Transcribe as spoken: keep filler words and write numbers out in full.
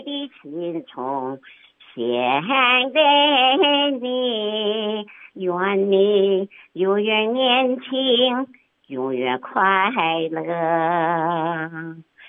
的青葱献给你，愿你永远年轻，永远快乐。